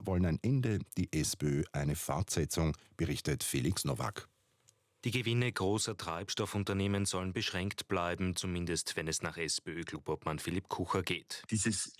wollen ein Ende, die SPÖ eine Fortsetzung, berichtet Felix Nowak. Die Gewinne großer Treibstoffunternehmen sollen beschränkt bleiben, zumindest wenn es nach SPÖ-Clubobmann Philipp Kucher geht. Dieses